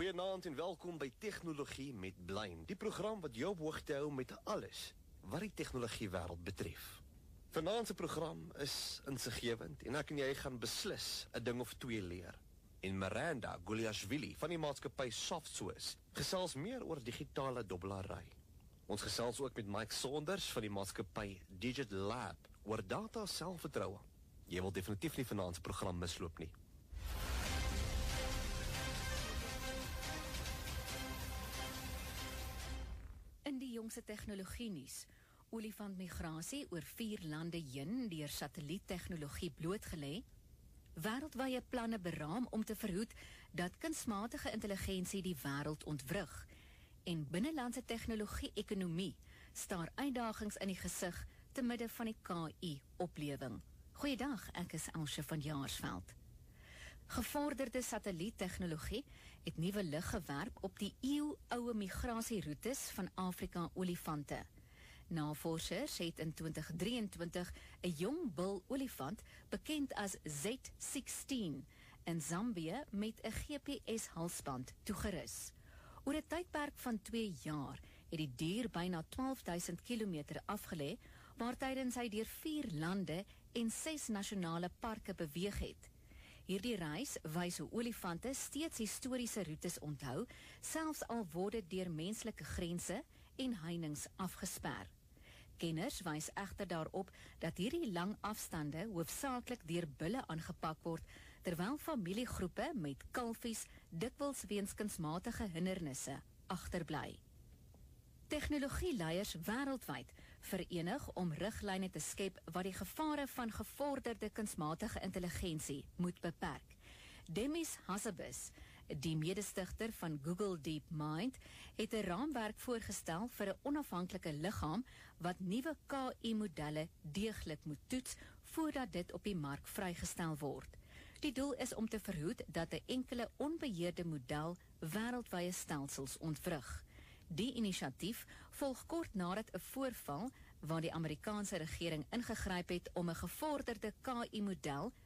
Goeienaand en welkom by Tegnologie met Blyn, die program wat jou op hoogte hou met alles wat die tegnologie wêreld betref. Vanaand se program is insiggewend en ek en jy gaan beslis 'n ding of twee leer. En Miranda Guliashvili van die maatskappy SoftSwiss gesels meer oor digitale dobbelary. Ons gesels ook met Mike Saunders van die maatskappy DigitLab oor data selfvertroue. Jy wil definitief nie vanaand se program misloop nie. In die jongste tegnologie-nuus, olifantmigrasie oor 4 lande heen deur satelliettegnologie blootgelê, wêreldwye planne beraam om te verhoed dat kunsmatige intelligensie die wêreld ontwrig, en binnelandse tegnologie-ekonomie staar uitdagings in die gesig te midde van die KI-oplewing. Goeiedag, ek is Elsje van Jaarsveld. Gevorderde satelliettegnologie het nuwe lig gewerp op die eeuoue migrasieroutes van Afrika-olifante. Navorsers het in 2023 'n jong bul olifant, bekend as Z16, in Zambië met 'n GPS-halsband toegerus. Oor 'n tydperk van 2 jaar het die dier byna 12.000 kilometer afgelê, waar tydens hy deur 4 lande en 6 nasionale parke beweeg het. Hierdie reis wys hoe olifante steeds historiese roetes onthou, selfs al word dit deur menslike grense en heininge afgesper. Kenners wys egter daarop dat hierdie lang afstande hoofsaaklik deur bulle aangepak word, terwyl familiegroepe met kalfies dikwels weens kunsmatige hindernisse agterbly. Tegnologieleiers wêreldwyd verenig om riglyne te skep wat die gevare van gevorderde kunsmatige intelligensie moet beperk. Demis Hassabis, die medestigter van Google DeepMind, het 'n raamwerk voorgestel vir 'n onafhanklike liggaam wat nuwe KI-modelle deeglik moet toets voordat dit op die mark vrygestel word. Die doel is om te verhoed dat 'n enkele onbeheerde model wêreldwye stelsels ontwrig. Die inisiatief volg kort nadat 'n voorval waar die Amerikaanse regering ingegryp het om 'n gevorderde KI-model